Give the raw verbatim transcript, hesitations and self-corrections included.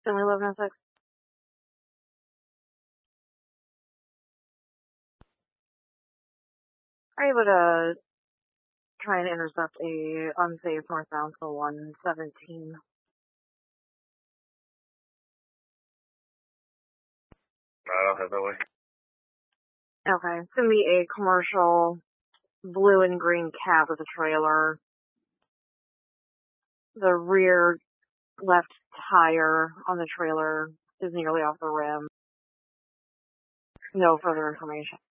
Family eleven oh six. Are you able to try and intercept a unsafe northbound for one seventeen? I don't have that way. Okay. It's going to be a commercial blue and green cab with a trailer. The rear left tire on the trailer is nearly off the rim. No further information.